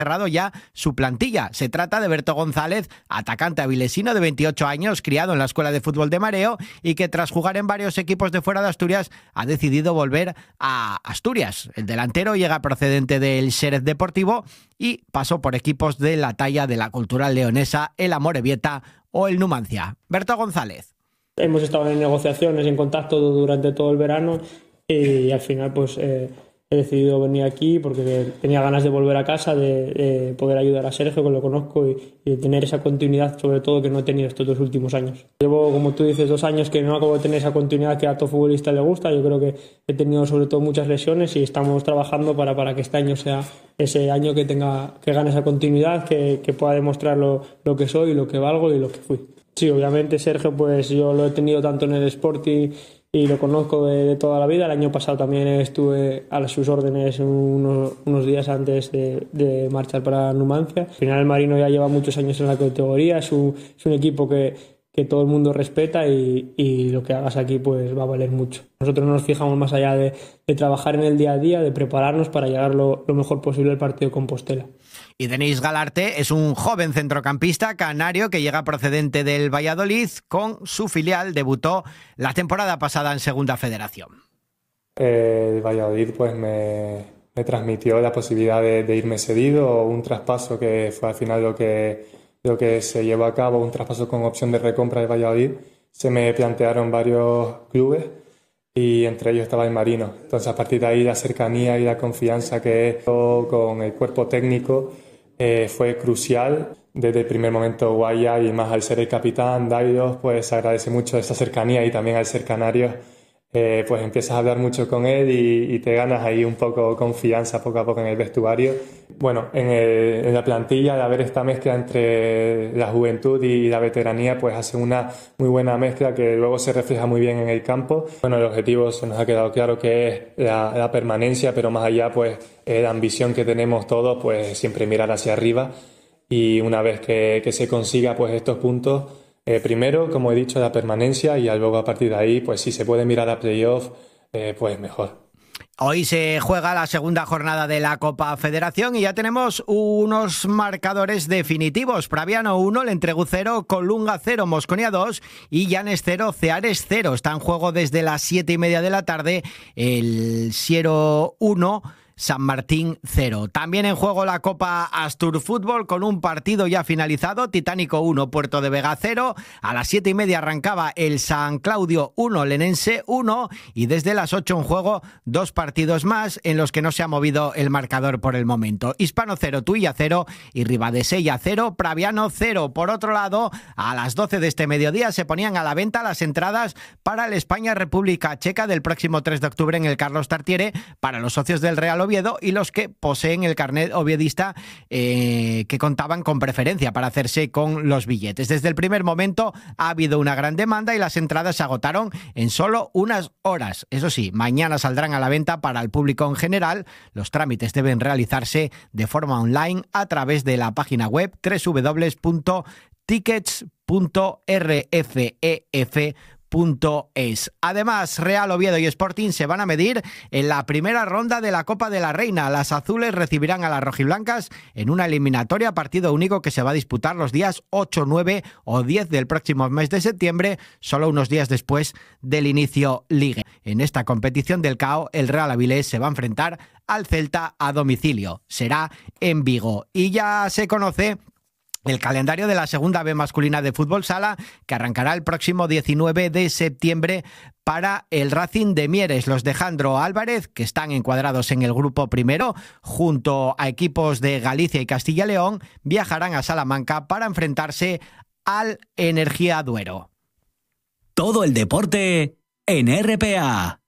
cerrado ya su plantilla. Se trata de Berto González, atacante avilesino de 28 años, criado en la Escuela de Fútbol de Mareo y que tras jugar en varios equipos de fuera de Asturias ha decidido volver a Asturias. El delantero llega procedente del Xerez Deportivo y pasó por equipos de la talla de la Cultural Leonesa, el Amorebieta o el Numancia. Berto González. Hemos estado en negociaciones, en contacto durante todo el verano y al final pues he decidido venir aquí porque tenía ganas de volver a casa, de poder ayudar a Sergio, que lo conozco, y tener esa continuidad, sobre todo, que no he tenido estos 2 últimos años. Llevo, como tú dices, 2 años que no acabo de tener esa continuidad que a todo futbolista le gusta. Yo creo que he tenido sobre todo muchas lesiones y estamos trabajando para que este año sea ese año que gane esa continuidad, que pueda demostrar lo que soy, lo que valgo y lo que fui. Sí, obviamente Sergio, pues yo lo he tenido tanto en el Sporting y lo conozco de toda la vida. El año pasado también estuve a sus órdenes unos días antes de marchar para Numancia. Al final el Marino ya lleva muchos años en la categoría, es un equipo que todo el mundo respeta y lo que hagas aquí pues va a valer mucho. Nosotros no nos fijamos más allá de trabajar en el día a día, de prepararnos para llegar lo mejor posible al partido de Compostela. Y Denis Galarte es un joven centrocampista canario que llega procedente del Valladolid. Con su filial debutó la temporada pasada en Segunda Federación. El Valladolid pues me transmitió la posibilidad de irme cedido, un traspaso que fue al final lo que se llevó a cabo, un traspaso con opción de recompra de Valladolid. Se me plantearon varios clubes y entre ellos estaba el Marino. Entonces, a partir de ahí, la cercanía y la confianza que he hecho con el cuerpo técnico fue crucial. Desde el primer momento, Guaya, y más al ser el capitán, Daidos, pues se agradece mucho esa cercanía, y también al ser canarios, pues empiezas a hablar mucho con él y te ganas ahí un poco confianza poco a poco en el vestuario. Bueno, en la plantilla, de haber esta mezcla entre la juventud y la veteranía, pues hace una muy buena mezcla que luego se refleja muy bien en el campo. Bueno, el objetivo se nos ha quedado claro que es la permanencia, pero más allá, pues la ambición que tenemos todos, pues siempre mirar hacia arriba, y una vez que se consiga pues estos puntos, primero, como he dicho, la permanencia, y luego a partir de ahí, pues si se puede mirar a playoff, pues mejor. Hoy se juega la segunda jornada de la Copa Federación y ya tenemos unos marcadores definitivos. Praviano 1, Lentregu 0, Colunga 0, Mosconia 2 y Llanes 0, Ceares 0. Está en juego desde las 7:30 de la tarde el Siero 1, San Martín 0. También en juego la Copa Astur Fútbol con un partido ya finalizado. Titánico 1, Puerto de Vega 0. A las 7:30 arrancaba el San Claudio 1, Lenense 1. Y desde las 8 en juego 2 partidos más en los que no se ha movido el marcador por el momento. Hispano 0, Tuilla 0 y Ribadesella 0, Praviano 0. Por otro lado, a las 12 de este mediodía se ponían a la venta las entradas para el España-República Checa del próximo 3 de octubre en el Carlos Tartiere para los socios del Real Oviedo y los que poseen el carnet oviedista, que contaban con preferencia para hacerse con los billetes. Desde el primer momento ha habido una gran demanda y las entradas se agotaron en solo unas horas. Eso sí, mañana saldrán a la venta para el público en general. Los trámites deben realizarse de forma online a través de la página web www.tickets.rfef.es. Además, Real Oviedo y Sporting se van a medir en la primera ronda de la Copa de la Reina. Las azules recibirán a las rojiblancas en una eliminatoria, partido único que se va a disputar los días 8, 9 o 10 del próximo mes de septiembre, solo unos días después del inicio ligue. En esta competición del CAO, el Real Avilés se va a enfrentar al Celta a domicilio. Será en Vigo. Y ya se conoce el calendario de la Segunda B masculina de fútbol sala, que arrancará el próximo 19 de septiembre para el Racing de Mieres. Los de Jandro Álvarez, que están encuadrados en el grupo primero, junto a equipos de Galicia y Castilla y León, viajarán a Salamanca para enfrentarse al Energía Duero. Todo el deporte en RPA.